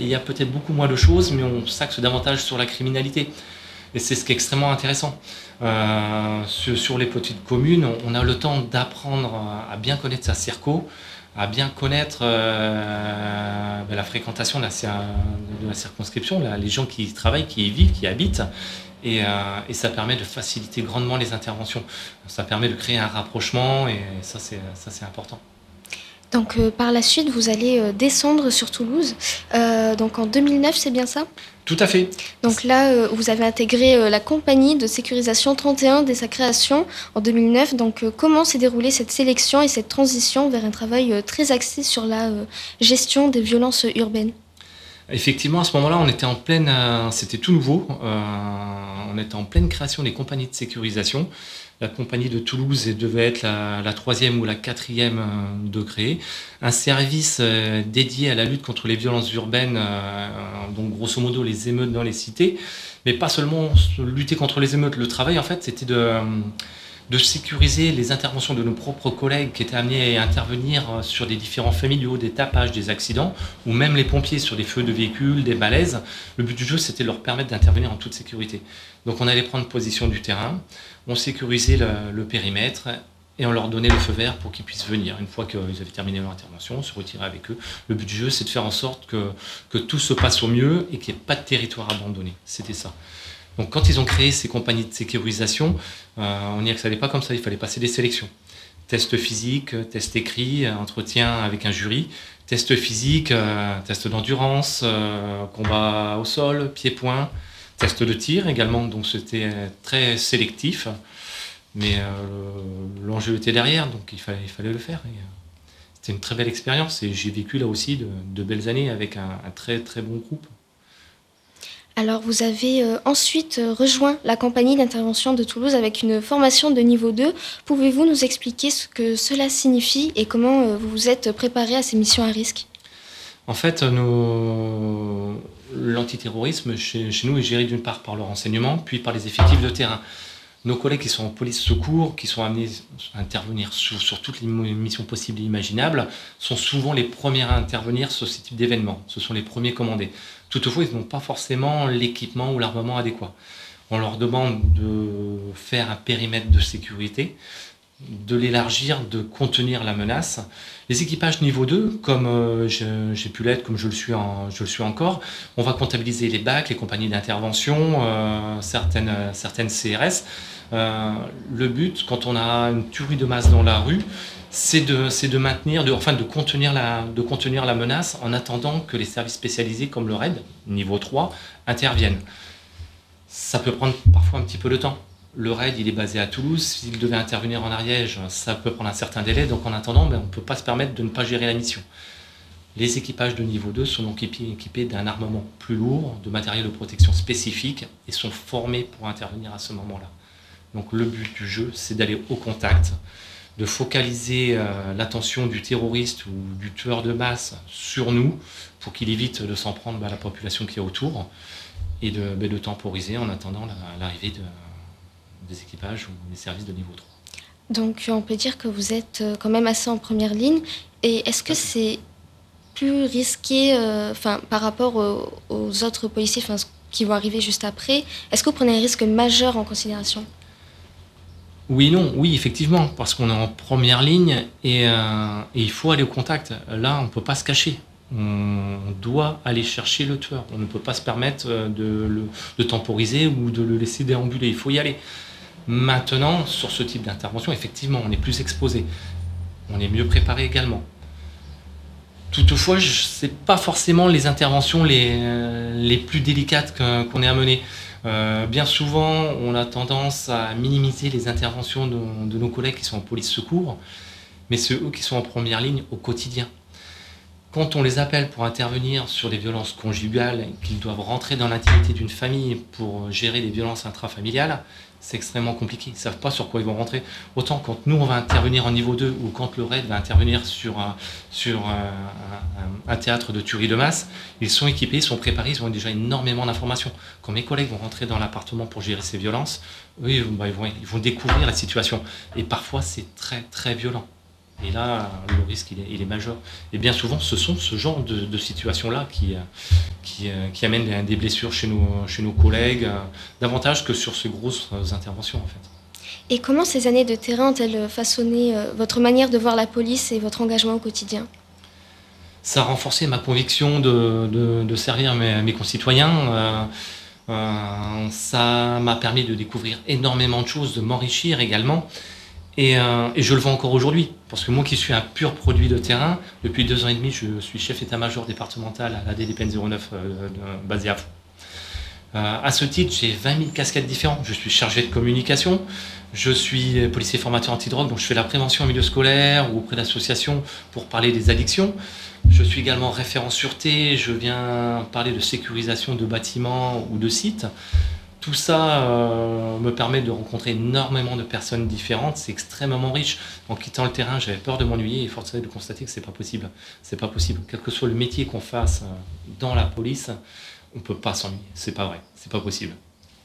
il y a peut-être beaucoup moins de choses, mais on s'axe davantage sur la criminalité. Et c'est ce qui est extrêmement intéressant. Sur les petites communes, on a le temps d'apprendre à bien connaître sa circo, à bien connaître la fréquentation de la circonscription, les gens qui y travaillent, qui y vivent, qui y habitent. Et ça permet de faciliter grandement les interventions. Ça permet de créer un rapprochement et ça c'est important. Donc par la suite, vous allez descendre sur Toulouse. Donc en 2009, c'est bien ça ? Tout à fait. Donc là, vous avez intégré la compagnie de sécurisation 31 dès sa création en 2009. Donc comment s'est déroulée cette sélection et cette transition vers un travail très axé sur la gestion des violences urbaines ? Effectivement, à ce moment-là, on était en pleine, c'était tout nouveau, on était en pleine création des compagnies de sécurisation. La compagnie de Toulouse devait être la 3e ou la 4e de créer. Un service dédié à la lutte contre les violences urbaines, donc grosso modo les émeutes dans les cités, mais pas seulement lutter contre les émeutes. Le travail, en fait, c'était de sécuriser les interventions de nos propres collègues qui étaient amenés à intervenir sur des différents familiaux, des tapages, des accidents, ou même les pompiers sur des feux de véhicules, des malaises. Le but du jeu, c'était de leur permettre d'intervenir en toute sécurité. Donc on allait prendre position du terrain, on sécurisait le périmètre et on leur donnait le feu vert pour qu'ils puissent venir. Une fois qu'ils avaient terminé leur intervention, on se retirait avec eux. Le but du jeu, c'est de faire en sorte que tout se passe au mieux et qu'il n'y ait pas de territoire abandonné. C'était ça. Donc quand ils ont créé ces compagnies de sécurisation, on n'y accédait pas comme ça, il fallait passer des sélections. Test physique, test écrit, entretien avec un jury, test physique, test d'endurance, combat au sol, pied-point, test de tir également, donc c'était très sélectif, mais l'enjeu était derrière, donc il fallait le faire. C'était une très belle expérience et j'ai vécu là aussi de belles années avec un très très bon groupe. Alors, vous avez ensuite rejoint la compagnie d'intervention de Toulouse avec une formation de niveau 2. Pouvez-vous nous expliquer ce que cela signifie et comment vous vous êtes préparé à ces missions à risque ? En fait, l'antiterrorisme chez nous est géré d'une part par le renseignement, puis par les effectifs de terrain. Nos collègues qui sont en police secours, qui sont amenés à intervenir sur toutes les missions possibles et imaginables, sont souvent les premiers à intervenir sur ce type d'événements. Ce sont les premiers commandés. Toutefois, ils n'ont pas forcément l'équipement ou l'armement adéquat. On leur demande de faire un périmètre de sécurité, de l'élargir, de contenir la menace. Les équipages niveau 2, comme j'ai pu l'être, comme je le suis encore, on va comptabiliser les BAC, les compagnies d'intervention, certaines CRS. Le but, quand on a une tuerie de masse dans la rue, c'est de maintenir, de contenir la menace en attendant que les services spécialisés comme le RAID, niveau 3, interviennent. Ça peut prendre parfois un petit peu de temps. Le RAID, il est basé à Toulouse. S'il devait intervenir en Ariège, ça peut prendre un certain délai. Donc en attendant, on ne peut pas se permettre de ne pas gérer la mission. Les équipages de niveau 2 sont donc équipés d'un armement plus lourd, de matériel de protection spécifique et sont formés pour intervenir à ce moment-là. Donc le but du jeu, c'est d'aller au contact, de focaliser l'attention du terroriste ou du tueur de masse sur nous pour qu'il évite de s'en prendre à la population qui est autour et de temporiser en attendant l'arrivée des équipages ou des services de niveau 3. Donc on peut dire que vous êtes quand même assez en première ligne. Et est-ce que c'est plus risqué par rapport aux autres policiers qui vont arriver juste après ? Est-ce que vous prenez un risque majeur en considération ? Oui, effectivement, parce qu'on est en première ligne et il faut aller au contact. Là, on ne peut pas se cacher. On doit aller chercher le tueur. On ne peut pas se permettre de temporiser ou de le laisser déambuler. Il faut y aller. Maintenant, sur ce type d'intervention, effectivement, on est plus exposé. On est mieux préparé également. Toutefois, ce n'est pas forcément les interventions les plus délicates qu'on ait à mener. Bien souvent, on a tendance à minimiser les interventions de nos collègues qui sont en police secours, mais c'est eux qui sont en première ligne au quotidien. Quand on les appelle pour intervenir sur des violences conjugales et qu'ils doivent rentrer dans l'intimité d'une famille pour gérer des violences intrafamiliales, c'est extrêmement compliqué. Ils ne savent pas sur quoi ils vont rentrer. Autant quand nous, on va intervenir en niveau 2 ou quand le RAID va intervenir sur un théâtre de tuerie de masse, ils sont équipés, ils sont préparés, ils ont déjà énormément d'informations. Quand mes collègues vont rentrer dans l'appartement pour gérer ces violences, eux, ils vont découvrir la situation. Et parfois, c'est très, très violent. Et là, le risque, il est majeur. Et bien souvent, ce sont ce genre de situations-là qui amènent des blessures chez nos collègues, davantage que sur ces grosses interventions, en fait. Et comment ces années de terrain ont-elles façonné votre manière de voir la police et votre engagement au quotidien ? Ça a renforcé ma conviction de servir mes concitoyens. Ça m'a permis de découvrir énormément de choses, de m'enrichir également. Et je le vois encore aujourd'hui, parce que moi qui suis un pur produit de terrain, depuis 2 ans et demi, je suis chef état-major départemental à la DDPN 09 basé à Faux. À ce titre, j'ai 20 000 casquettes différentes. Je suis chargé de communication, je suis policier formateur antidrogue, donc je fais la prévention en milieu scolaire ou auprès d'associations pour parler des addictions. Je suis également référent sûreté, je viens parler de sécurisation de bâtiments ou de sites. Tout ça me permet de rencontrer énormément de personnes différentes, c'est extrêmement riche. En quittant le terrain, j'avais peur de m'ennuyer et force est de constater que c'est pas possible. C'est pas possible. Quel que soit le métier qu'on fasse dans la police, on peut pas s'ennuyer. C'est pas vrai, c'est pas possible.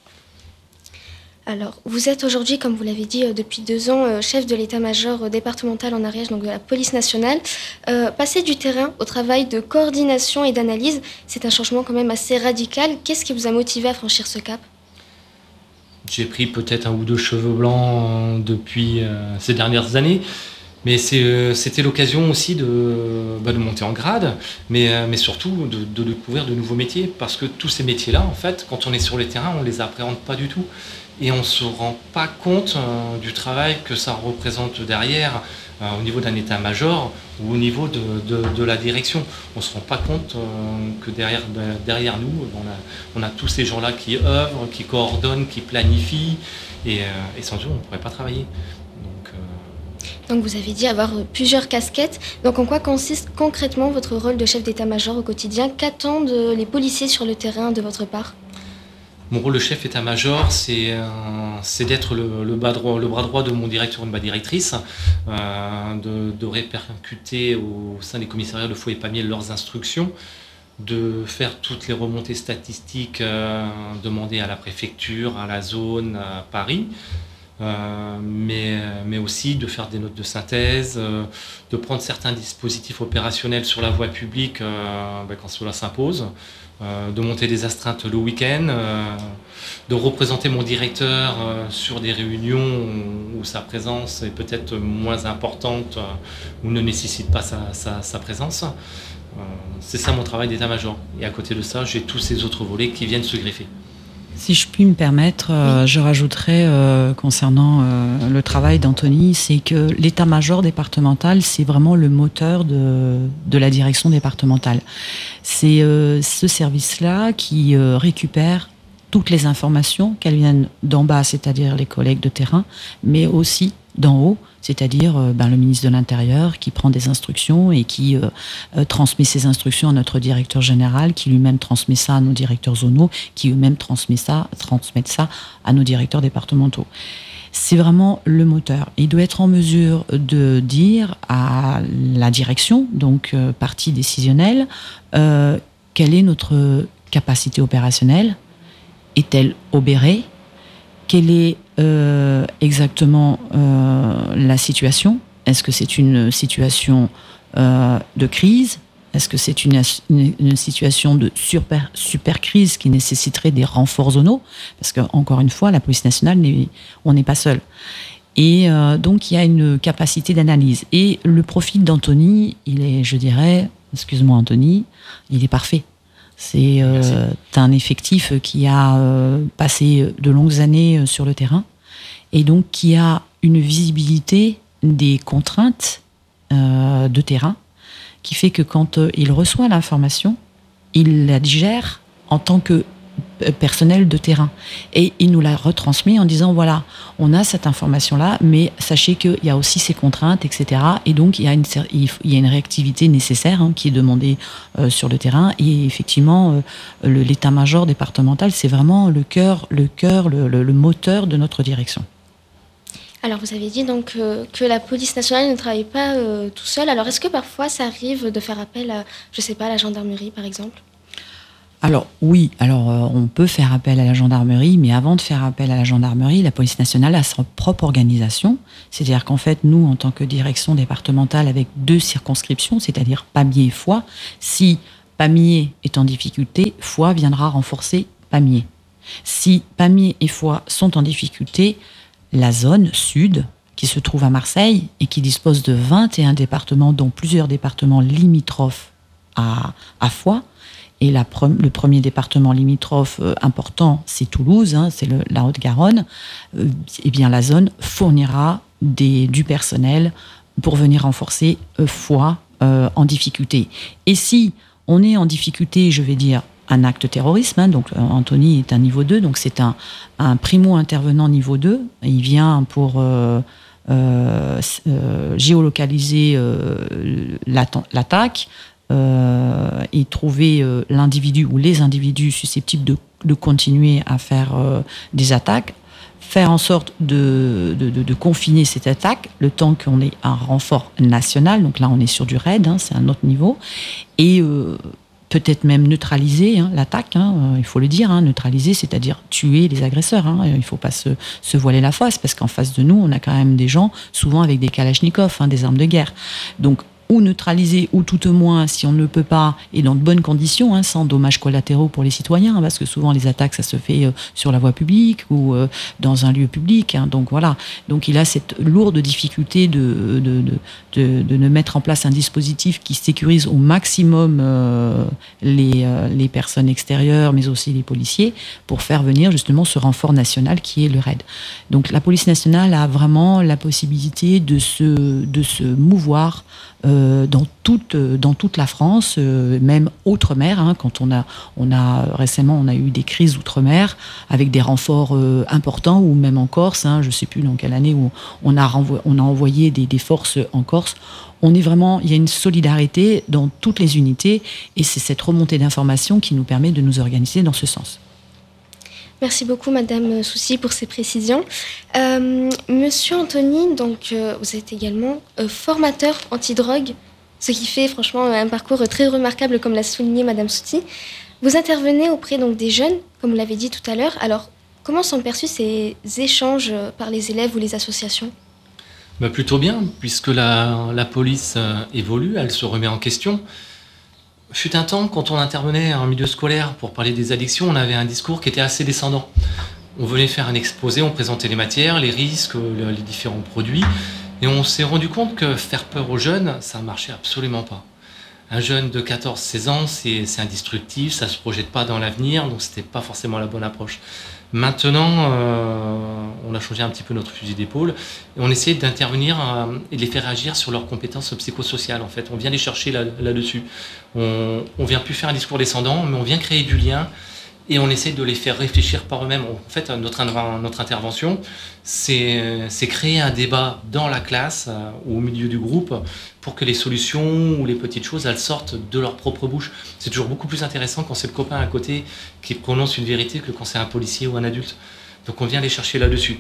Alors, vous êtes aujourd'hui, comme vous l'avez dit, depuis 2 ans, chef de l'état-major départemental en Ariège, donc de la police nationale. Passer du terrain au travail de coordination et d'analyse, c'est un changement quand même assez radical. Qu'est-ce qui vous a motivé à franchir ce cap ? J'ai pris peut-être 1 ou 2 cheveux blancs depuis ces dernières années, mais c'était l'occasion aussi de monter en grade, mais surtout de découvrir de nouveaux métiers, parce que tous ces métiers-là, en fait, quand on est sur les terrains, on ne les appréhende pas du tout. Et on ne se rend pas compte du travail que ça représente derrière, au niveau d'un état-major ou au niveau de la direction. On ne se rend pas compte que derrière nous, on a tous ces gens-là qui œuvrent, qui coordonnent, qui planifient, et sans eux, on ne pourrait pas travailler. Donc vous avez dit avoir plusieurs casquettes. Donc en quoi consiste concrètement votre rôle de chef d'état-major au quotidien ? Qu'attendent les policiers sur le terrain de votre part ? Mon rôle de chef état-major, c'est d'être le bras droit de mon directeur ou de ma directrice, de répercuter au sein des commissariats de Faux et Pamiers leurs instructions, de faire toutes les remontées statistiques demandées à la préfecture, à la zone, à Paris, mais aussi de faire des notes de synthèse, de prendre certains dispositifs opérationnels sur la voie publique quand cela s'impose, de monter des astreintes le week-end, de représenter mon directeur sur des réunions où sa présence est peut-être moins importante ou ne nécessite pas sa présence. C'est ça mon travail d'état-major. Et à côté de ça, j'ai tous ces autres volets qui viennent se greffer. Si je puis me permettre, je rajouterais concernant le travail d'Anthony, c'est que l'état-major départemental, c'est vraiment le moteur de la direction départementale. C'est ce service-là qui récupère toutes les informations, qu'elles viennent d'en bas, c'est-à-dire les collègues de terrain, mais aussi d'en haut, c'est-à-dire le ministre de l'Intérieur qui prend des instructions et qui transmet ces instructions à notre directeur général, qui lui-même transmet ça à nos directeurs zonaux, qui eux-mêmes transmettent ça à nos directeurs départementaux. C'est vraiment le moteur. Il doit être en mesure de dire à la direction, donc partie décisionnelle, quelle est notre capacité opérationnelle, est-elle obérée, quelle est exactement la situation. Est-ce que c'est une situation de crise ? Est-ce que c'est une situation de super crise qui nécessiterait des renforts zonaux ? Parce qu'encore une fois, la police nationale, on n'est pas seul. Et donc, il y a une capacité d'analyse. Et le profil d'Anthony, il est, je dirais, excuse-moi Anthony, il est parfait. C'est un effectif qui a passé de longues années sur le terrain et donc qui a une visibilité des contraintes de terrain qui fait que quand il reçoit l'information, il la digère en tant que personnel de terrain. Et il nous la retransmet en disant, voilà, on a cette information-là, mais sachez qu'il y a aussi ces contraintes, etc. Et donc, il y a une réactivité nécessaire qui est demandée sur le terrain. Et effectivement, l'état-major départemental, c'est vraiment le moteur de notre direction. Alors, vous avez dit donc que la police nationale ne travaille pas tout seul. Alors, est-ce que parfois, ça arrive de faire appel à, je sais pas, à la gendarmerie, par exemple ? Alors oui, on peut faire appel à la gendarmerie, mais avant de faire appel à la gendarmerie, la police nationale a sa propre organisation. C'est-à-dire qu'en fait, nous, en tant que direction départementale avec 2 circonscriptions, c'est-à-dire Pamiers et Foix, si Pamiers est en difficulté, Foix viendra renforcer Pamiers. Si Pamiers et Foix sont en difficulté, la zone sud, qui se trouve à Marseille et qui dispose de 21 départements, dont plusieurs départements limitrophes à Foix, et le premier département limitrophe important, c'est Toulouse, c'est la Haute-Garonne, eh bien la zone fournira du personnel pour venir renforcer Foix en difficulté. Et si on est en difficulté, je vais dire, un acte terrorisme, donc Anthony est un niveau 2, donc c'est un primo-intervenant niveau 2, il vient pour géolocaliser l'attaque, et trouver l'individu ou les individus susceptibles de continuer à faire des attaques, faire en sorte de confiner cette attaque le temps qu'on ait un renfort national, donc là on est sur du raid, c'est un autre niveau, et peut-être même neutraliser l'attaque, il faut le dire, neutraliser, c'est-à-dire tuer les agresseurs. Il ne faut pas se voiler la face, parce qu'en face de nous, on a quand même des gens, souvent avec des kalachnikovs, des armes de guerre. Donc, ou neutraliser, ou tout au moins, si on ne peut pas, et dans de bonnes conditions, sans dommages collatéraux pour les citoyens, parce que souvent les attaques, ça se fait sur la voie publique ou dans un lieu public. Donc voilà. Donc il a cette lourde difficulté de ne mettre en place un dispositif qui sécurise au maximum les personnes extérieures, mais aussi les policiers, pour faire venir justement ce renfort national qui est le RAID. Donc la police nationale a vraiment la possibilité de se mouvoir dans toute la France, même outre-mer, quand récemment on a eu des crises outre-mer avec des renforts importants, ou même en Corse, je ne sais plus dans quelle année, où on a envoyé des forces en Corse. Il y a une solidarité dans toutes les unités, et c'est cette remontée d'informations qui nous permet de nous organiser dans ce sens. Merci beaucoup, Madame Soucy, pour ces précisions. Monsieur Anthony, donc, vous êtes également formateur antidrogue, ce qui fait franchement un parcours très remarquable, comme l'a souligné Madame Soucy. Vous intervenez auprès donc, des jeunes, comme vous l'avez dit tout à l'heure. Alors, comment sont perçus ces échanges par les élèves ou les associations ? Plutôt bien, puisque la police évolue, elle se remet en question. Fut un temps, quand on intervenait en milieu scolaire pour parler des addictions, on avait un discours qui était assez descendant. On venait faire un exposé, on présentait les matières, les risques, les différents produits, et on s'est rendu compte que faire peur aux jeunes, ça ne marchait absolument pas. Un jeune de 14-16 ans, c'est indestructible, ça ne se projette pas dans l'avenir, donc ce n'était pas forcément la bonne approche. Maintenant, on a changé un petit peu notre fusil d'épaule et on essaie d'intervenir et de les faire réagir sur leurs compétences psychosociales. En fait, on vient les chercher là-dessus. On vient plus faire un discours descendant, mais on vient créer du lien et on essaie de les faire réfléchir par eux-mêmes. En fait, notre intervention, c'est créer un débat dans la classe ou au milieu du groupe pour que les solutions ou les petites choses, elles sortent de leur propre bouche. C'est toujours beaucoup plus intéressant quand c'est le copain à côté qui prononce une vérité que quand c'est un policier ou un adulte. Donc on vient les chercher là-dessus.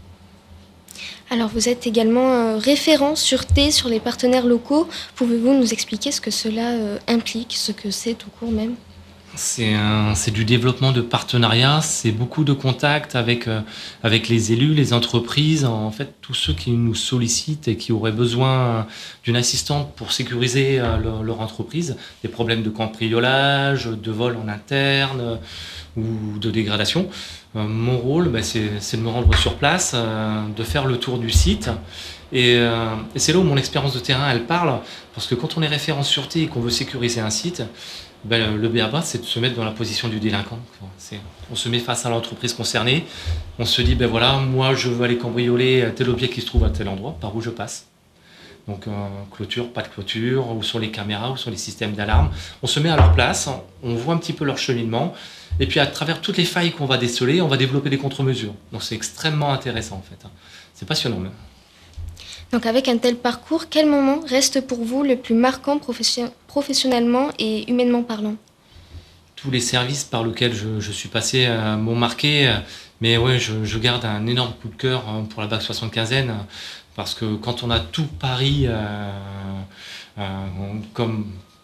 Alors vous êtes également référent sûreté sur les partenaires locaux. Pouvez-vous nous expliquer ce que cela implique, ce que c'est tout court même ? C'est du développement de partenariats, c'est beaucoup de contacts avec les élus, les entreprises, en fait tous ceux qui nous sollicitent et qui auraient besoin d'une assistante pour sécuriser leur entreprise, des problèmes de cambriolage, de vol en interne ou de dégradation. Mon rôle, c'est de me rendre sur place, de faire le tour du site. Et c'est là où mon expérience de terrain, elle parle, parce que quand on est référent sûreté et qu'on veut sécuriser un site, le b.a-ba, c'est de se mettre dans la position du délinquant. On se met face à l'entreprise concernée, on se dit, moi je veux aller cambrioler tel objet qui se trouve à tel endroit, par où je passe. Donc clôture, pas de clôture, où sont les caméras, où sont les systèmes d'alarme. On se met à leur place, on voit un petit peu leur cheminement, et puis à travers toutes les failles qu'on va déceler, on va développer des contre-mesures. Donc c'est extrêmement intéressant en fait. C'est passionnant même. Donc avec un tel parcours, quel moment reste pour vous le plus marquant professionnellement et humainement parlant ? Tous les services par lesquels je suis passé m'ont marqué, mais ouais, je garde un énorme coup de cœur pour la BAC 75N, parce que quand on a tout Paris comme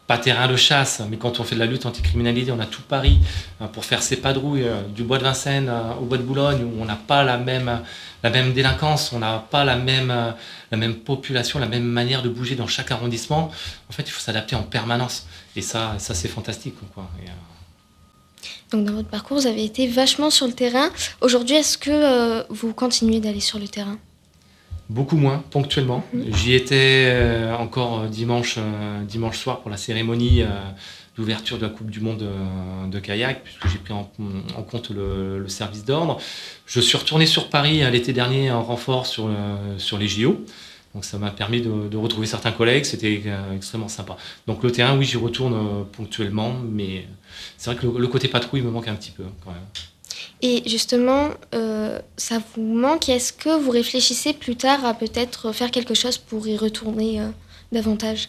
pas terrain de chasse, mais quand on fait de la lutte anticriminalité, on a tout Paris pour faire ses patrouilles du bois de Vincennes au bois de Boulogne, où on n'a pas la même délinquance, on n'a pas la même population, la même manière de bouger dans chaque arrondissement. En fait, il faut s'adapter en permanence. Et ça c'est fantastique, quoi. Donc dans votre parcours, vous avez été vachement sur le terrain. Aujourd'hui, est-ce que vous continuez d'aller sur le terrain ? Beaucoup moins, ponctuellement. J'y étais encore dimanche soir pour la cérémonie d'ouverture de la Coupe du Monde de kayak, puisque j'ai pris en compte le service d'ordre. Je suis retourné sur Paris l'été dernier en renfort sur les JO. Donc ça m'a permis de retrouver certains collègues, c'était extrêmement sympa. Donc le terrain, oui, j'y retourne ponctuellement, mais c'est vrai que le côté patrouille me manque un petit peu quand même. Et justement, ça vous manque. Est-ce que vous réfléchissez plus tard à peut-être faire quelque chose pour y retourner davantage ?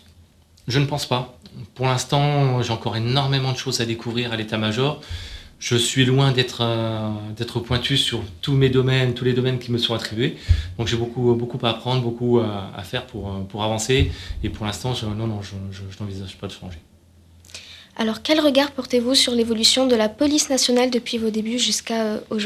Je ne pense pas. Pour l'instant, j'ai encore énormément de choses à découvrir à l'état-major. Je suis loin d'être pointu sur tous les domaines qui me sont attribués. Donc j'ai beaucoup à apprendre, beaucoup à faire pour avancer. Et pour l'instant, je n'envisage pas de changer. Alors, quel regard portez-vous sur l'évolution de la police nationale depuis vos débuts jusqu'à aujourd'hui ?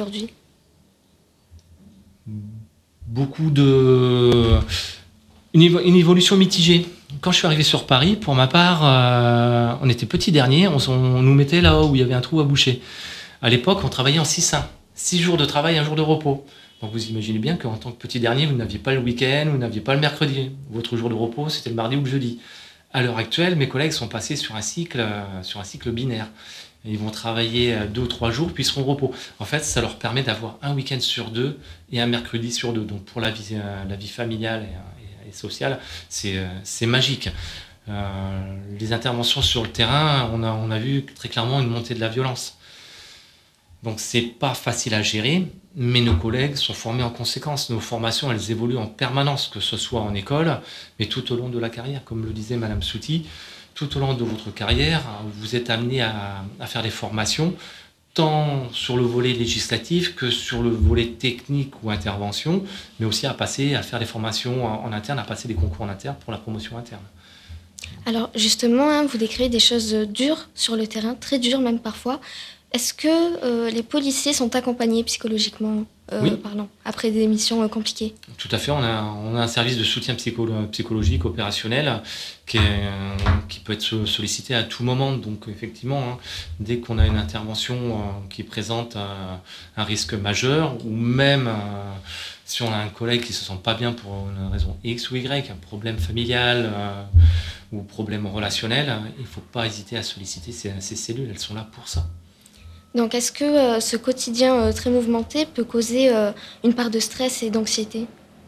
Une évolution mitigée. Quand je suis arrivé sur Paris, pour ma part, on était petit dernier, on nous mettait là où il y avait un trou à boucher. À l'époque, on travaillait en 6-1. 6 jours de travail, 1 jour de repos. Donc vous imaginez bien qu'en tant que petit dernier, vous n'aviez pas le week-end, vous n'aviez pas le mercredi. Votre jour de repos, c'était le mardi ou le jeudi. À l'heure actuelle, mes collègues sont passés sur un cycle binaire. Ils vont travailler 2 ou 3 jours, puis ils seront au repos. En fait, ça leur permet d'avoir un week-end sur 2 et un mercredi sur 2. Donc pour la vie familiale et sociale, c'est magique. Les interventions sur le terrain, on a vu très clairement une montée de la violence. Donc c'est pas facile à gérer, mais nos collègues sont formés en conséquence. Nos formations, elles évoluent en permanence, que ce soit en école, mais tout au long de la carrière. Comme le disait Madame Souti, tout au long de votre carrière, vous êtes amené à faire des formations, tant sur le volet législatif que sur le volet technique ou intervention, mais aussi à faire des formations en interne, à passer des concours en interne pour la promotion interne. Alors justement, vous décrivez des choses dures sur le terrain, très dures même parfois. Est-ce que les policiers sont accompagnés psychologiquement parlant, après des missions compliquées ? Tout à fait, on a un service de soutien psychologique opérationnel qui peut être sollicité à tout moment. Donc effectivement, dès qu'on a une intervention qui présente un risque majeur, ou même si on a un collègue qui ne se sent pas bien pour une raison X ou Y, un problème familial ou problème relationnel, il ne faut pas hésiter à solliciter ces cellules, elles sont là pour ça. Donc, est-ce que ce quotidien très mouvementé peut causer une part de stress et d'anxiété ?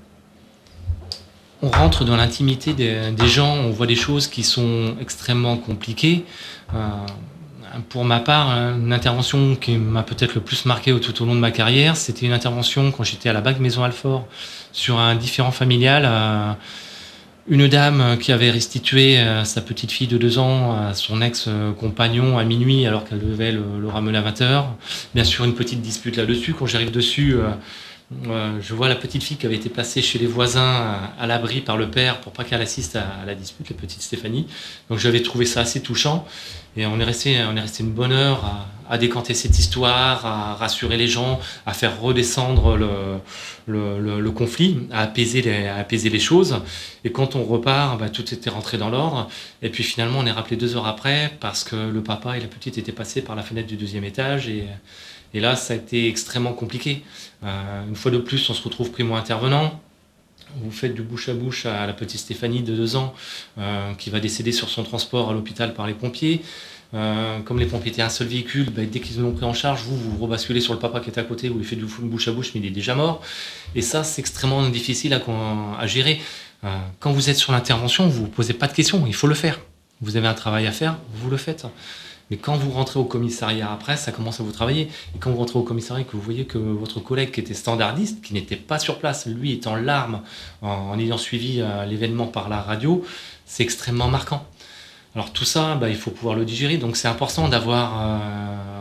On rentre dans l'intimité des gens, on voit des choses qui sont extrêmement compliquées. Pour ma part, une intervention qui m'a peut-être le plus marqué tout au long de ma carrière, c'était une intervention quand j'étais à la BAC Maison Alfort sur un différend familial. Une dame qui avait restitué sa petite fille de 2 ans à son ex-compagnon à minuit alors qu'elle devait le ramener à 20h. Bien sûr, une petite dispute là-dessus. Quand j'arrive dessus, je vois la petite fille qui avait été placée chez les voisins à l'abri par le père pour pas qu'elle assiste à la dispute, la petite Stéphanie. Donc j'avais trouvé ça assez touchant. Et on est resté une bonne heure à décanter cette histoire, à rassurer les gens, à faire redescendre le conflit, à apaiser les choses. Et quand on repart, tout était rentré dans l'ordre. Et puis finalement, on est rappelé 2 heures après parce que le papa et la petite étaient passés par la fenêtre du 2e étage. Et là, ça a été extrêmement compliqué. Une fois de plus, on se retrouve primo-intervenant. Vous faites du bouche à bouche à la petite Stéphanie de 2 ans qui va décéder sur son transport à l'hôpital par les pompiers. Comme les pompiers étaient un seul véhicule, dès qu'ils l'ont pris en charge, vous rebasculez sur le papa qui est à côté, vous lui faites du bouche à bouche, mais il est déjà mort. Et ça, c'est extrêmement difficile à gérer. Quand vous êtes sur l'intervention, vous ne vous posez pas de questions, il faut le faire. Vous avez un travail à faire, vous le faites. Mais quand vous rentrez au commissariat après, ça commence à vous travailler. Et quand vous rentrez au commissariat et que vous voyez que votre collègue qui était standardiste, qui n'était pas sur place, lui est en larmes en ayant suivi l'événement par la radio, c'est extrêmement marquant. Alors tout ça, il faut pouvoir le digérer. Donc c'est important d'avoir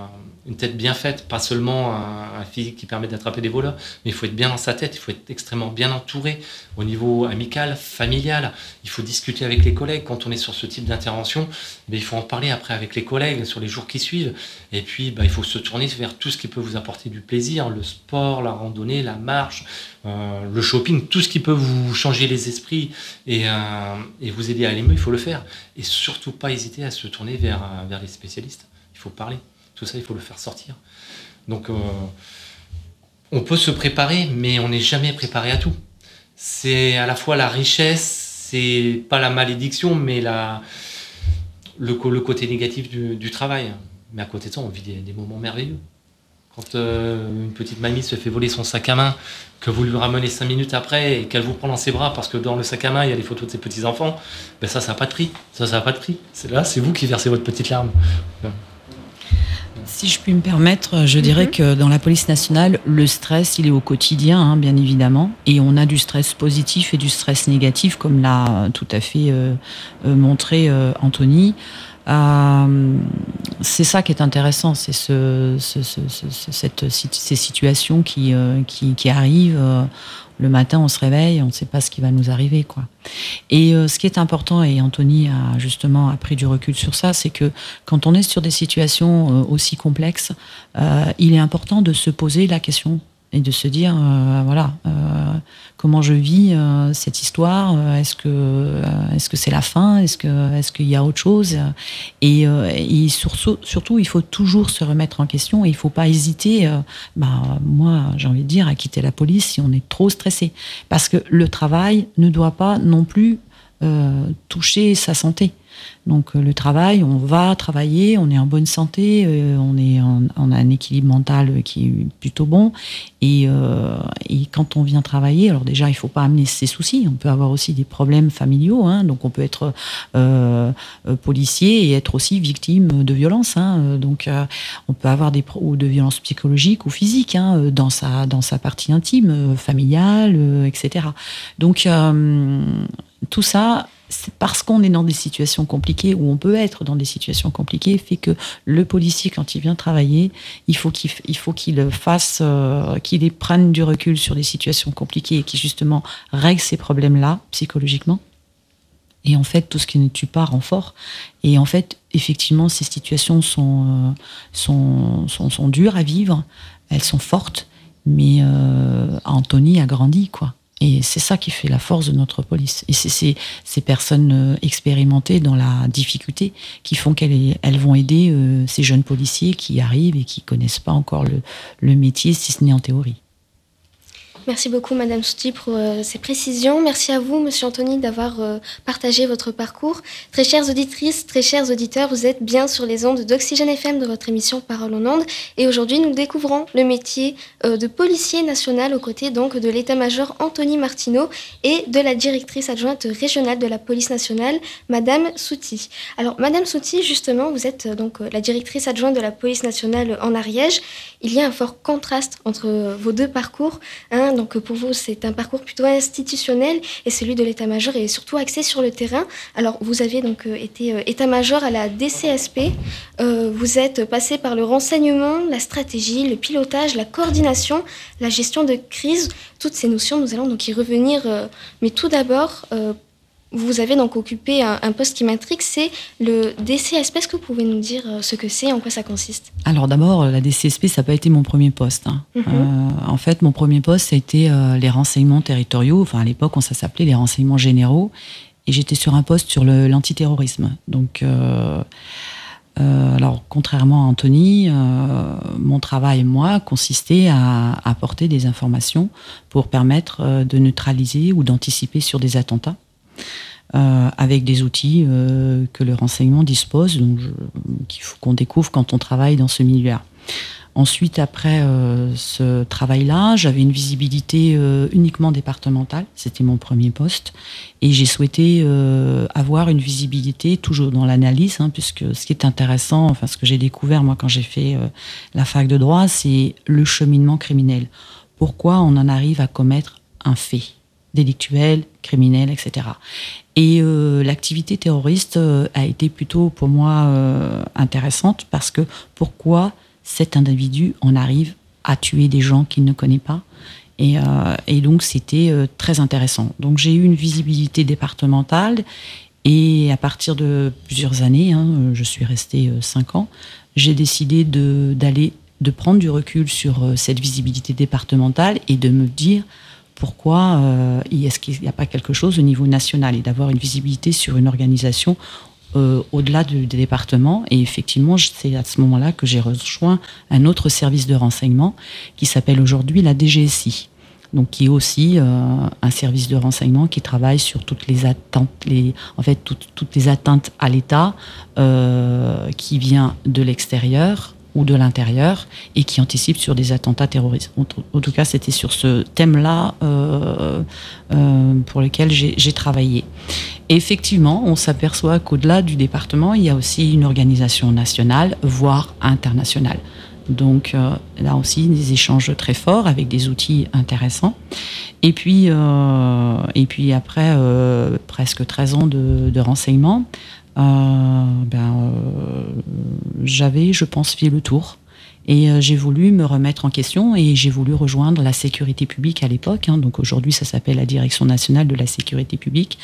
une tête bien faite, pas seulement un physique qui permet d'attraper des voleurs, mais il faut être bien dans sa tête, il faut être extrêmement bien entouré au niveau amical, familial. Il faut discuter avec les collègues quand on est sur ce type d'intervention. Mais il faut en parler après avec les collègues sur les jours qui suivent. Et puis, il faut se tourner vers tout ce qui peut vous apporter du plaisir, le sport, la randonnée, la marche, le shopping, tout ce qui peut vous changer les esprits et vous aider à aller mieux, il faut le faire. Et surtout pas hésiter à se tourner vers les spécialistes. Il faut parler. Tout ça, il faut le faire sortir. Donc, on peut se préparer, mais on n'est jamais préparé à tout. C'est à la fois la richesse, c'est pas la malédiction, mais le côté négatif du travail. Mais à côté de ça, on vit des moments merveilleux. Quand une petite mamie se fait voler son sac à main, que vous lui ramenez 5 minutes après et qu'elle vous prend dans ses bras parce que dans le sac à main, il y a les photos de ses petits-enfants, ça n'a pas de prix. Ça n'a pas de prix. C'est vous qui versez votre petite larme. Si je puis me permettre, je dirais que dans la police nationale, le stress, il est au quotidien, bien évidemment. Et on a du stress positif et du stress négatif, comme l'a tout à fait montré Anthony. C'est ça qui est intéressant, c'est ces situations qui arrivent. Le matin, on se réveille, on ne sait pas ce qui va nous arriver, quoi. Et ce qui est important, et Anthony a justement pris du recul sur ça, c'est que quand on est sur des situations aussi complexes, il est important de se poser la question et de se dire, comment je vis cette histoire, est-ce que c'est la fin, est-ce qu'il y a autre chose, et surtout, il faut toujours se remettre en question et il faut pas hésiter, moi, j'ai envie de dire, à quitter la police si on est trop stressé, parce que le travail ne doit pas non plus toucher sa santé. Donc le travail, on va travailler, on est en bonne santé, on a un équilibre mental qui est plutôt bon. Et quand on vient travailler, alors déjà, il ne faut pas amener ses soucis. On peut avoir aussi des problèmes familiaux. Donc on peut être policier et être aussi victime de violences. Donc on peut avoir ou de violences psychologiques ou physiques dans sa partie intime, familiale, etc. Donc tout ça, c'est parce qu'on est dans des situations compliquées, ou on peut être dans des situations compliquées, fait que le policier, quand il vient travailler, il faut qu'il fasse, qu'il prenne du recul sur des situations compliquées et qu'il justement règle ces problèmes-là psychologiquement. Et en fait, tout ce qui ne tue pas rend fort. Et en fait, effectivement, ces situations sont dures à vivre, elles sont fortes, mais Anthony a grandi, quoi. Et c'est ça qui fait la force de notre police. Et c'est ces personnes expérimentées dans la difficulté qui font qu'elles vont aider ces jeunes policiers qui arrivent et qui ne connaissent pas encore le métier, si ce n'est en théorie. Merci beaucoup, Madame Souti, pour ces précisions. Merci à vous, Monsieur Anthony, d'avoir partagé votre parcours. Très chères auditrices, très chers auditeurs, vous êtes bien sur les ondes d'Oxygène FM de votre émission Parole en ondes. Et aujourd'hui, nous découvrons le métier de policier national aux côtés donc de l'état-major Anthony Martineau et de la directrice adjointe régionale de la police nationale, Madame Souti. Alors, Madame Souti, justement, vous êtes donc la directrice adjointe de la police nationale en Ariège. Il y a un fort contraste entre vos deux parcours. Donc pour vous, c'est un parcours plutôt institutionnel et celui de l'état-major est surtout axé sur le terrain. Alors vous avez donc été état-major à la DCSP. Vous êtes passé par le renseignement, la stratégie, le pilotage, la coordination, la gestion de crise. Toutes ces notions, nous allons donc y revenir. Mais tout d'abord, vous avez donc occupé un poste qui m'intrigue, c'est le DCSP. Est-ce que vous pouvez nous dire ce que c'est, en quoi ça consiste ? Alors d'abord, la DCSP, ça n'a pas été mon premier poste. En fait, mon premier poste, ça a été les renseignements territoriaux. Enfin, à l'époque, ça s'appelait les renseignements généraux. Et j'étais sur un poste sur l'antiterrorisme. Donc, alors, contrairement à Anthony, mon travail, moi, consistait à apporter des informations pour permettre de neutraliser ou d'anticiper sur des attentats. Avec des outils que le renseignement dispose, donc qu'on découvre quand on travaille dans ce milieu-là. Ensuite, après ce travail-là, j'avais une visibilité uniquement départementale, c'était mon premier poste, et j'ai souhaité avoir une visibilité toujours dans l'analyse, puisque ce qui est intéressant, enfin ce que j'ai découvert moi quand j'ai fait la fac de droit, c'est le cheminement criminel. Pourquoi on en arrive à commettre un fait délictuel, criminel, etc. Et l'activité terroriste a été plutôt pour moi intéressante parce que pourquoi cet individu en arrive à tuer des gens qu'il ne connaît pas. Et donc, c'était très intéressant. Donc, j'ai eu une visibilité départementale. Et à partir de plusieurs années, je suis restée 5 ans, j'ai décidé de prendre du recul sur cette visibilité départementale et de me dire pourquoi est-ce qu'il n'y a pas quelque chose au niveau national et d'avoir une visibilité sur une organisation au-delà des départements. Et effectivement, c'est à ce moment-là que j'ai rejoint un autre service de renseignement qui s'appelle aujourd'hui la DGSI. Donc, qui est aussi un service de renseignement qui travaille sur toutes les attentes, toutes les atteintes à l'État qui vient de l'extérieur ou de l'intérieur et qui anticipe sur des attentats terroristes. En tout cas, c'était sur ce thème-là pour lequel j'ai travaillé. Et effectivement, on s'aperçoit qu'au-delà du département, il y a aussi une organisation nationale, voire internationale. Donc là aussi, des échanges très forts avec des outils intéressants. Et puis après presque 13 ans de renseignement, j'avais, je pense, fait le tour. Et j'ai voulu me remettre en question et j'ai voulu rejoindre la sécurité publique à l'époque. Donc aujourd'hui, ça s'appelle la Direction nationale de la sécurité publique.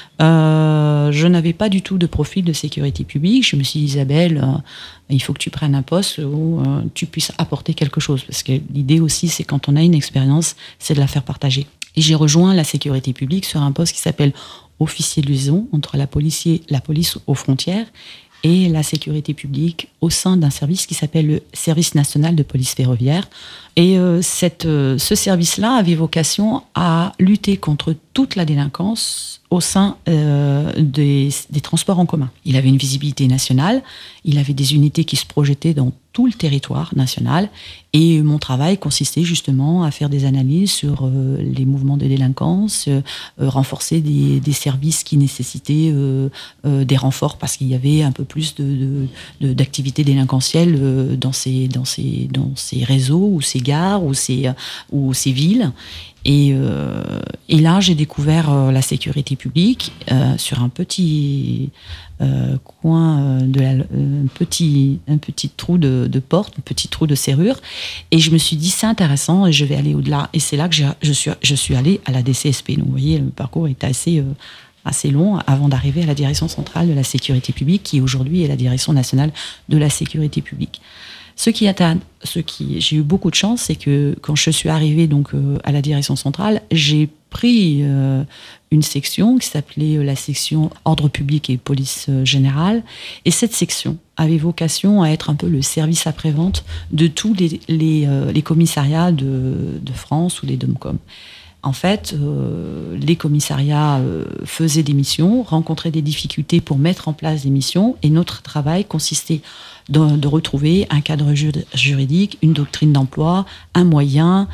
Je n'avais pas du tout de profil de sécurité publique. Je me suis dit, Isabelle, il faut que tu prennes un poste où tu puisses apporter quelque chose. Parce que l'idée aussi, c'est quand on a une expérience, c'est de la faire partager. Et j'ai rejoint la sécurité publique sur un poste qui s'appelle officier de liaison entre la police aux frontières et la sécurité publique au sein d'un service qui s'appelle le Service national de police ferroviaire. Et ce service-là avait vocation à lutter contre toute la délinquance au sein des transports en commun. Il avait une visibilité nationale, il avait des unités qui se projetaient dans tout le territoire national, et mon travail consistait justement à faire des analyses sur les mouvements de délinquance, renforcer des services qui nécessitaient des renforts parce qu'il y avait un peu plus d'activités délinquentielles dans ces réseaux ou ces gares ou ces villes. Et là, j'ai découvert la sécurité publique sur un petit coin un petit trou de porte, un petit trou de serrure. Et je me suis dit, c'est intéressant et je vais aller au-delà. Et c'est là que je suis allée à la DCSP. Donc, vous voyez, le parcours est assez long avant d'arriver à la Direction centrale de la sécurité publique, qui aujourd'hui est la Direction nationale de la sécurité publique. J'ai eu beaucoup de chance, c'est que quand je suis arrivée donc à la direction centrale, j'ai pris une section qui s'appelait la section ordre public et police générale, et cette section avait vocation à être un peu le service après-vente de tous les commissariats de France ou des DOMCOM. En fait, les commissariats faisaient des missions, rencontraient des difficultés pour mettre en place des missions, et notre travail consistait de retrouver un cadre juridique, une doctrine d'emploi, un moyen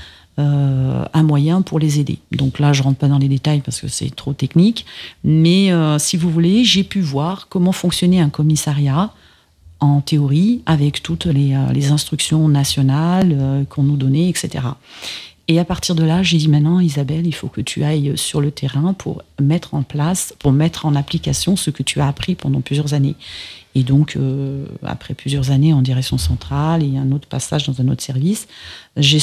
pour les aider. Donc là, je ne rentre pas dans les détails parce que c'est trop technique, mais si vous voulez, j'ai pu voir comment fonctionnait un commissariat en théorie, avec toutes les instructions nationales qu'on nous donnait, etc. Et à partir de là, j'ai dit maintenant, Isabelle, il faut que tu ailles sur le terrain pour mettre en application ce que tu as appris pendant plusieurs années. Et donc, après plusieurs années en direction centrale et un autre passage dans un autre service, j'ai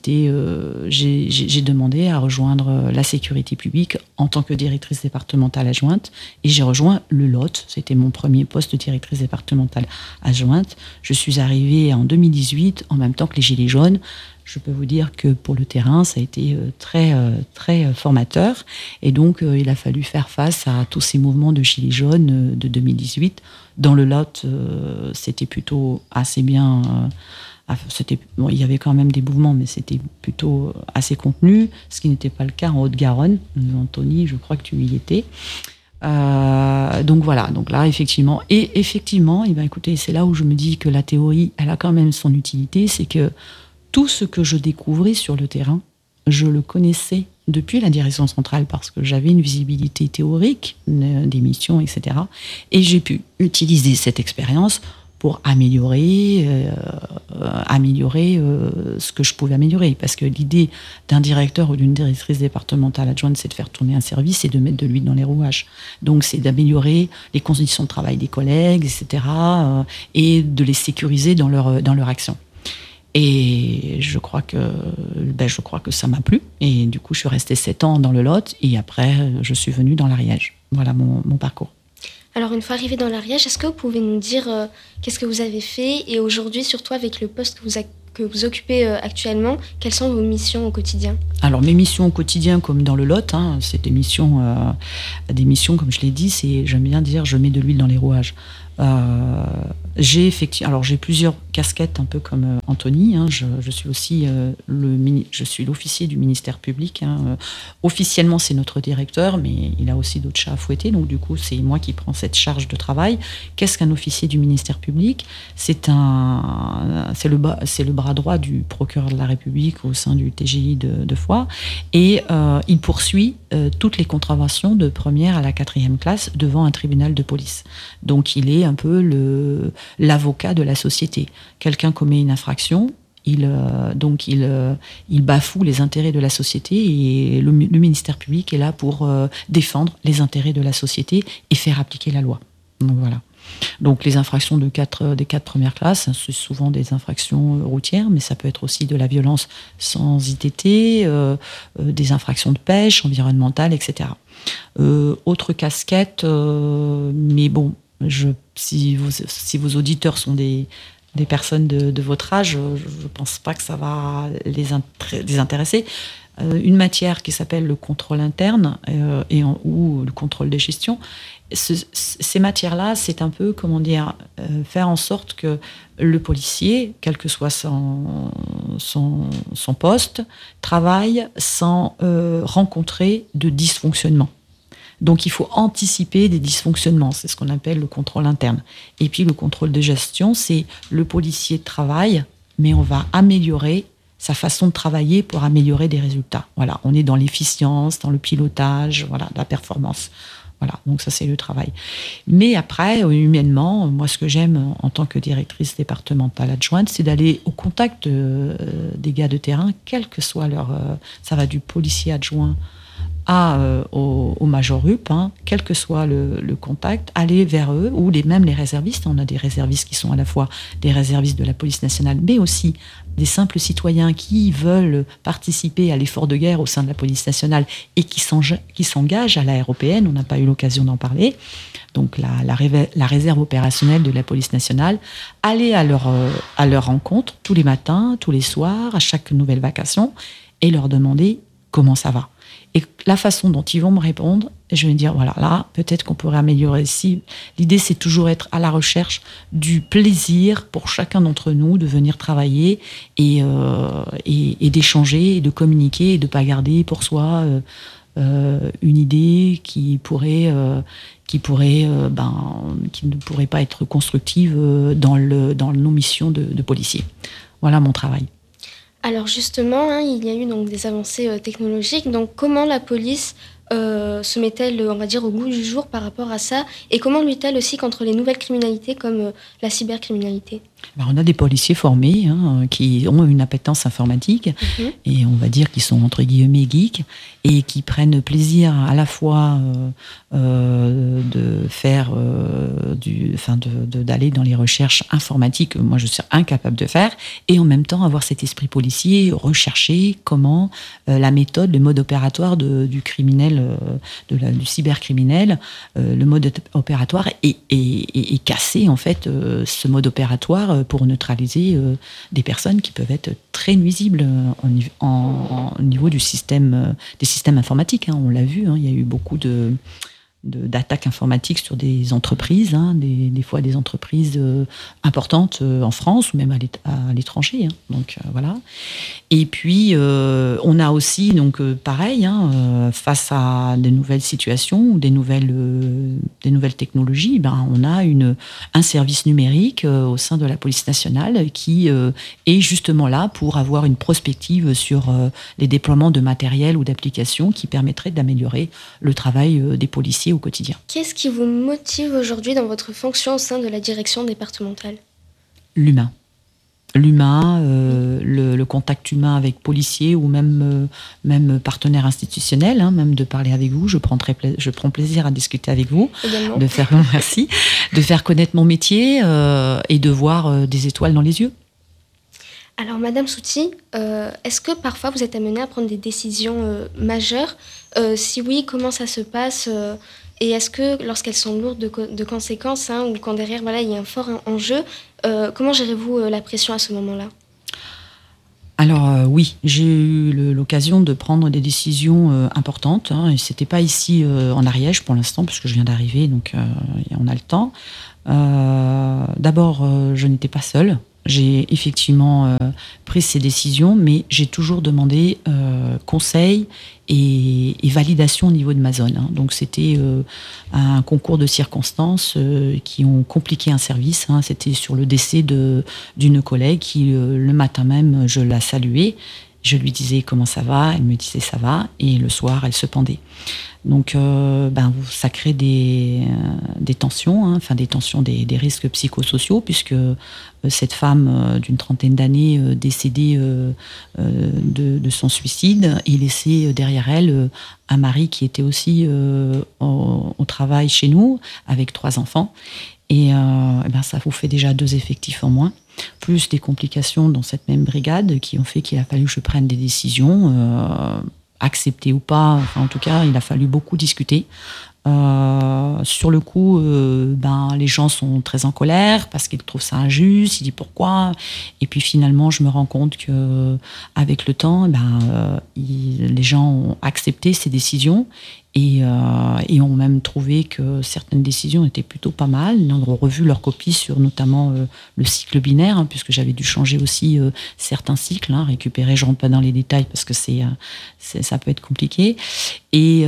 demandé à rejoindre la sécurité publique en tant que directrice départementale adjointe. Et j'ai rejoint le Lot. C'était mon premier poste de directrice départementale adjointe. Je suis arrivée en 2018, en même temps que les Gilets jaunes. Je peux vous dire que pour le terrain, ça a été très, très formateur. Et donc, il a fallu faire face à tous ces mouvements de Gilets jaunes de 2018. Dans le Lot, c'était plutôt assez bien. Il y avait quand même des mouvements, mais c'était plutôt assez contenu, ce qui n'était pas le cas en Haute-Garonne. Anthony, je crois que tu y étais. Donc voilà, donc là, effectivement. Et effectivement, écoutez, c'est là où je me dis que la théorie, elle a quand même son utilité, c'est que tout ce que je découvrais sur le terrain, je le connaissais depuis la direction centrale parce que j'avais une visibilité théorique des missions, etc. Et j'ai pu utiliser cette expérience pour améliorer ce que je pouvais améliorer. Parce que l'idée d'un directeur ou d'une directrice départementale adjointe, c'est de faire tourner un service et de mettre de l'huile dans les rouages. Donc, c'est d'améliorer les conditions de travail des collègues, etc. Et de les sécuriser dans leur action. Et je crois que ça m'a plu. Et du coup, je suis restée 7 ans dans le Lot. Et après, je suis venue dans l'Ariège. Voilà mon parcours. Alors, une fois arrivé dans l'Ariège, est-ce que vous pouvez nous dire qu'est-ce que vous avez fait? Et aujourd'hui, surtout avec le poste que vous occupez actuellement, quelles sont vos missions au quotidien? Alors, mes missions au quotidien, comme dans le Lot, c'est des missions, comme je l'ai dit, j'aime bien dire, je mets de l'huile dans les rouages. J'ai plusieurs casquettes, un peu comme Anthony. Je suis aussi je suis l'officier du ministère public. Officiellement, c'est notre directeur, mais il a aussi d'autres chats à fouetter. Donc, du coup, c'est moi qui prends cette charge de travail. Qu'est-ce qu'un officier du ministère public? C'est le bras droit du procureur de la République au sein du TGI de Foix. Et il poursuit toutes les contraventions de première à la 4e classe devant un tribunal de police. Donc, il est un peu l'avocat de la société. Quelqu'un commet une infraction, il bafoue les intérêts de la société et le ministère public est là pour défendre les intérêts de la société et faire appliquer la loi. Donc voilà. Donc les infractions des 4 premières classes, c'est souvent des infractions routières, mais ça peut être aussi de la violence sans ITT, des infractions de pêche, environnementales, etc. Autre casquette, mais bon, si vos auditeurs sont des personnes de votre âge, je ne pense pas que ça va les intéresser. Une matière qui s'appelle le contrôle interne ou le contrôle de gestion. Ces matières-là, c'est un peu, faire en sorte que le policier, quel que soit son poste, travaille sans rencontrer de dysfonctionnement. Donc, il faut anticiper des dysfonctionnements. C'est ce qu'on appelle le contrôle interne. Et puis, le contrôle de gestion, c'est le policier travaille, mais on va améliorer sa façon de travailler pour améliorer des résultats. Voilà, on est dans l'efficience, dans le pilotage, voilà, la performance. Voilà, donc ça, c'est le travail. Mais après, humainement, moi, ce que j'aime en tant que directrice départementale adjointe, c'est d'aller au contact des gars de terrain, quel que soit ça va du policier adjoint au major UP, quel que soit le contact, aller vers eux, ou même les réservistes. On a des réservistes qui sont à la fois des réservistes de la police nationale, mais aussi des simples citoyens qui veulent participer à l'effort de guerre au sein de la police nationale et qui s'engagent à la ROPN. On n'a pas eu l'occasion d'en parler. Donc la réserve opérationnelle de la police nationale, aller à leur rencontre tous les matins, tous les soirs, à chaque nouvelle vacation, et leur demander comment ça va. Et la façon dont ils vont me répondre, je vais me dire, voilà, là, peut-être qu'on pourrait améliorer ici. L'idée, c'est toujours être à la recherche du plaisir pour chacun d'entre nous de venir travailler et d'échanger, et de communiquer, et de ne pas garder pour soi une idée qui ne pourrait pas être constructive dans nos missions de policiers. Voilà mon travail. Alors justement, il y a eu donc des avancées technologiques. Donc comment la police se met-elle, on va dire, au goût du jour par rapport à ça? Et comment lutte-t-elle aussi contre les nouvelles criminalités comme la cybercriminalité? On a des policiers formés qui ont une appétence informatique et on va dire qu'ils sont entre guillemets geeks et qui prennent plaisir à la fois de faire d'aller dans les recherches informatiques que moi je suis incapable de faire, et en même temps avoir cet esprit policier, rechercher comment la méthode, le mode opératoire du criminel, du cybercriminel, le mode opératoire est cassé en fait, ce mode opératoire pour neutraliser des personnes qui peuvent être très nuisibles au niveau des systèmes informatiques. On l'a vu, il y a eu beaucoup d'attaques informatiques sur des entreprises, des fois des entreprises importantes en France ou même à l'étranger. Donc voilà. Et puis on a aussi pareil, face à des nouvelles situations, des nouvelles technologies, on a un service numérique au sein de la police nationale qui est justement là pour avoir une prospective sur les déploiements de matériel ou d'applications qui permettraient d'améliorer le travail des policiers au quotidien. Qu'est-ce qui vous motive aujourd'hui dans votre fonction au sein de la direction départementale? L'humain, le contact humain avec policiers ou même partenaires institutionnels, même de parler avec vous. Je prends plaisir à discuter avec vous, également. de faire connaître mon métier et de voir des étoiles dans les yeux. Alors, Madame Souti, est-ce que parfois vous êtes amenée à prendre des décisions majeures? Si oui, comment ça se passe et est-ce que lorsqu'elles sont lourdes de conséquences, ou quand derrière, voilà, il y a un fort enjeu, comment gérez-vous la pression à ce moment-là? Alors oui, j'ai eu l'occasion de prendre des décisions importantes. Et c'était pas ici en Ariège pour l'instant, parce que je viens d'arriver, donc on a le temps. D'abord, je n'étais pas seule. J'ai effectivement pris ces décisions, mais j'ai toujours demandé conseil et validation au niveau de ma zone. Donc c'était un concours de circonstances qui ont compliqué un service. C'était sur le décès d'une collègue qui, le matin même, je la saluais. Je lui disais comment ça va, elle me disait ça va, et le soir, elle se pendait. Donc, ça crée des tensions, des tensions, des risques psychosociaux, puisque cette femme d'une trentaine d'années décédée de son suicide, et laissait derrière elle un mari qui était aussi au travail chez nous, avec 3 enfants. Et ça vous fait déjà 2 effectifs en moins, plus des complications dans cette même brigade qui ont fait qu'il a fallu que je prenne des décisions, acceptées ou pas. Enfin, en tout cas, il a fallu beaucoup discuter. Sur le coup, les gens sont très en colère parce qu'ils trouvent ça injuste. Ils disent pourquoi. Et puis finalement, je me rends compte que avec le temps, les gens ont accepté ces décisions et ont même trouvé que certaines décisions étaient plutôt pas mal. Ils ont revu leur copie sur notamment le cycle binaire, puisque j'avais dû changer aussi certains cycles, récupérer. Je rentre pas dans les détails parce que ça peut être compliqué. Et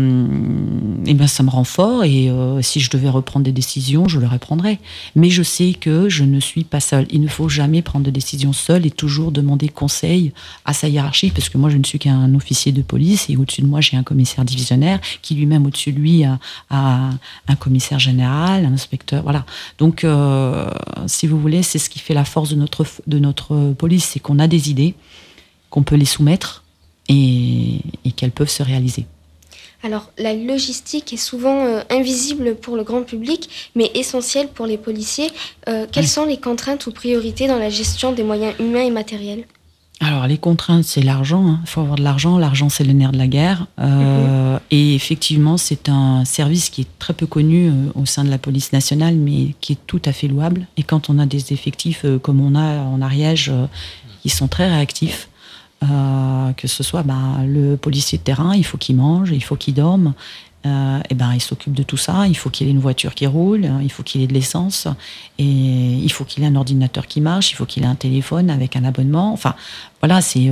ça me rend fort, et si je devais reprendre des décisions, je le reprendrais. Mais je sais que je ne suis pas seule. Il ne faut jamais prendre de décision seule et toujours demander conseil à sa hiérarchie, parce que moi, je ne suis qu'un officier de police, et au-dessus de moi, j'ai un commissaire divisionnaire, qui lui-même, au-dessus de lui, a un commissaire général, un inspecteur, voilà. Donc, si vous voulez, c'est ce qui fait la force de notre police, c'est qu'on a des idées, qu'on peut les soumettre, et qu'elles peuvent se réaliser. Alors, la logistique est souvent invisible pour le grand public, mais essentielle pour les policiers. Quelles sont les contraintes ou priorités dans la gestion des moyens humains et matériels ? Alors, les contraintes, c'est l'argent. Il faut avoir de l'argent. L'argent, c'est le nerf de la guerre. Et effectivement, c'est un service qui est très peu connu au sein de la police nationale, mais qui est tout à fait louable. Et quand on a des effectifs comme on a en Ariège, qui sont très réactifs, que ce soit le policier de terrain, il faut qu'il mange, il faut qu'il dorme, il s'occupe de tout ça, il faut qu'il ait une voiture qui roule, il faut qu'il ait de l'essence, et il faut qu'il ait un ordinateur qui marche, il faut qu'il ait un téléphone avec un abonnement. Enfin, voilà, c'est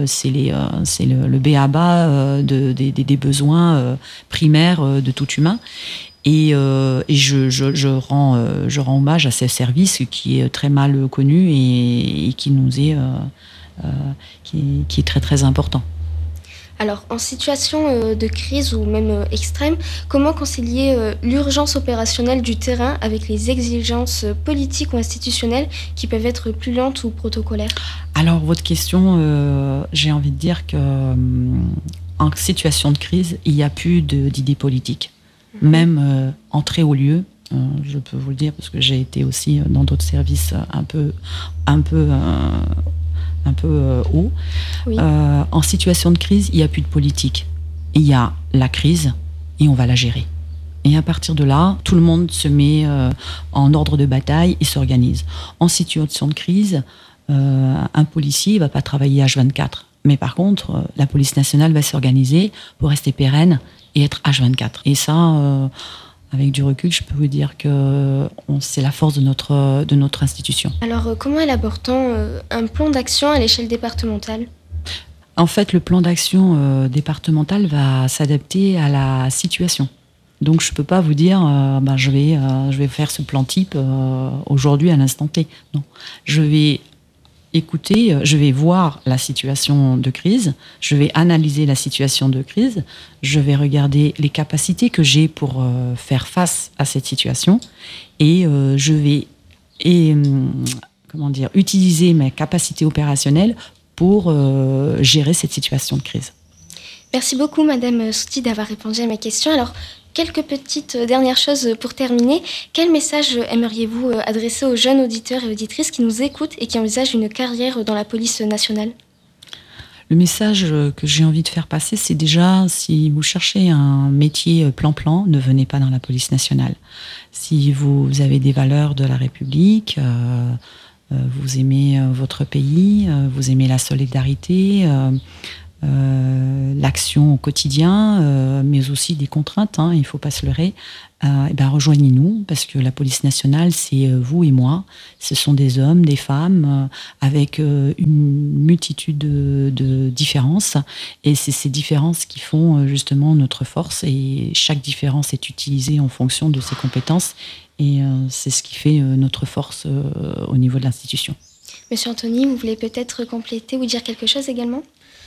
le b.a.-ba des besoins primaires de tout humain. Et je rends hommage à ce service qui est très mal connu et qui nous est qui est très très important. Alors, en situation de crise ou même extrême, comment concilier l'urgence opérationnelle du terrain avec les exigences politiques ou institutionnelles qui peuvent être plus lentes ou protocolaires ? Alors, votre question, j'ai envie de dire que en situation de crise, il n'y a plus d'idées politiques. Même en très haut lieu, je peux vous le dire parce que j'ai été aussi dans d'autres services un peu haut. Oui. En situation de crise, il n'y a plus de politique. Il y a la crise et on va la gérer. Et à partir de là, tout le monde se met en ordre de bataille et s'organise. En situation de crise, un policier ne va pas travailler H24. Mais par contre, la police nationale va s'organiser pour rester pérenne et être H24. Et ça, avec du recul, je peux vous dire que c'est la force de notre institution. Alors, comment élabore-t-on un plan d'action à l'échelle départementale ? En fait, le plan d'action départemental va s'adapter à la situation. Donc, je ne peux pas vous dire, je vais faire ce plan type aujourd'hui à l'instant T. Non, je vais écouter, je vais voir la situation de crise, je vais analyser la situation de crise, je vais regarder les capacités que j'ai pour faire face à cette situation et je vais utiliser mes capacités opérationnelles pour gérer cette situation de crise. Merci beaucoup, Madame Souti, d'avoir répondu à ma question. Alors, quelques petites dernières choses pour terminer. Quel message aimeriez-vous adresser aux jeunes auditeurs et auditrices qui nous écoutent et qui envisagent une carrière dans la police nationale ? Le message que j'ai envie de faire passer, c'est déjà, si vous cherchez un métier plan-plan, ne venez pas dans la police nationale. Si vous avez des valeurs de la République, vous aimez votre pays, vous aimez la solidarité, l'action au quotidien, mais aussi des contraintes, il ne faut pas se leurrer, rejoignez-nous, parce que la police nationale, c'est vous et moi. Ce sont des hommes, des femmes, avec une multitude de différences, et c'est ces différences qui font justement notre force, et chaque différence est utilisée en fonction de ses compétences, et c'est ce qui fait notre force au niveau de l'institution. Monsieur Anthony, vous voulez peut-être compléter ou dire quelque chose également ?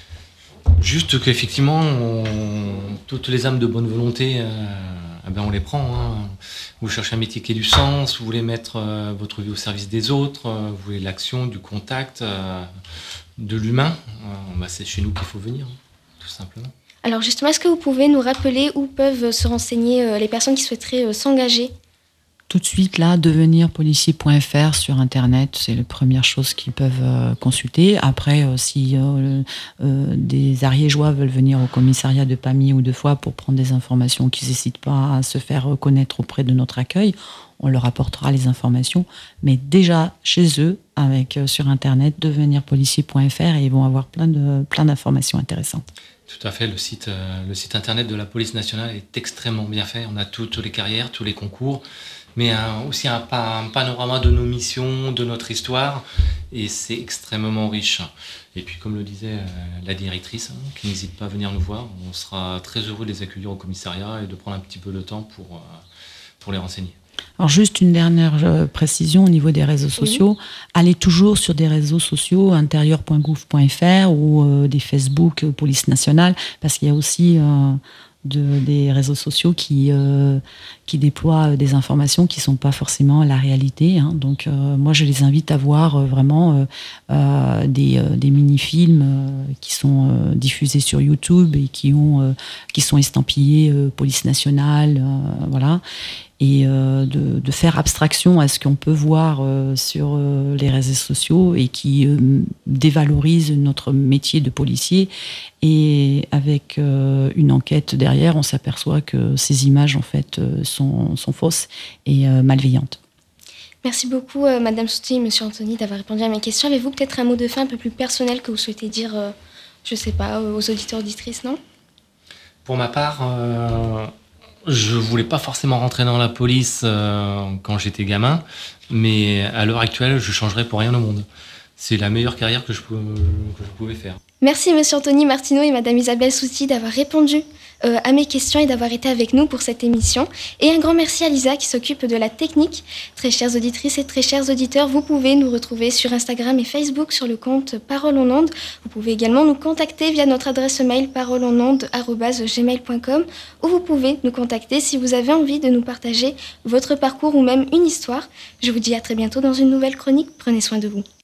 Juste qu'effectivement, toutes les âmes de bonne volonté, on les prend. Vous cherchez un métier qui ait du sens, vous voulez mettre votre vie au service des autres, vous voulez de l'action, du contact, de l'humain. C'est chez nous qu'il faut venir, tout simplement. Alors justement, est-ce que vous pouvez nous rappeler où peuvent se renseigner les personnes qui souhaiteraient s'engager ? Tout de suite, là, devenirpolicier.fr sur Internet, c'est la première chose qu'ils peuvent consulter. Après, si des Ariégeois veulent venir au commissariat de Pamiers ou de Foix pour prendre des informations, qu'ils n'hésitent pas à se faire reconnaître auprès de notre accueil, on leur apportera les informations. Mais déjà, chez eux, sur Internet, devenirpolicier.fr, et ils vont avoir plein d'informations intéressantes. Tout à fait, le site internet de la police nationale est extrêmement bien fait. On a toutes les carrières, tous les concours, mais aussi un panorama de nos missions, de notre histoire, et c'est extrêmement riche. Et puis comme le disait la directrice, qui n'hésite pas à venir nous voir, on sera très heureux de les accueillir au commissariat et de prendre un petit peu de temps pour les renseigner. Alors juste une dernière précision au niveau des réseaux sociaux. Oui. Allez toujours sur des réseaux sociaux, intérieur.gouv.fr ou des Facebook Police Nationale, parce qu'il y a aussi des réseaux sociaux qui déploient des informations qui ne sont pas forcément la réalité. Donc moi, je les invite à voir vraiment des mini-films qui sont diffusés sur YouTube et qui sont estampillés Police Nationale, voilà. Et de faire abstraction à ce qu'on peut voir sur les réseaux sociaux et qui dévalorise notre métier de policier. Et avec une enquête derrière, on s'aperçoit que ces images en fait sont fausses et malveillantes. Merci beaucoup Madame Souty et Monsieur Anthony d'avoir répondu à mes questions. Avez-vous peut-être un mot de fin un peu plus personnel que vous souhaitez dire, je ne sais pas, aux auditeurs auditrices, non ? Pour ma part, je voulais pas forcément rentrer dans la police quand j'étais gamin, mais à l'heure actuelle, je changerais pour rien au monde. C'est la meilleure carrière que je pouvais faire. Merci Monsieur Anthony Martineau et Madame Isabelle Souty d'avoir répondu à mes questions et d'avoir été avec nous pour cette émission. Et un grand merci à Lisa qui s'occupe de la technique. Très chères auditrices et très chers auditeurs, vous pouvez nous retrouver sur Instagram et Facebook sur le compte Parole en Ondes. Vous pouvez également nous contacter via notre adresse mail paroleonondes@gmail.com, où vous pouvez nous contacter si vous avez envie de nous partager votre parcours ou même une histoire. Je vous dis à très bientôt dans une nouvelle chronique. Prenez soin de vous.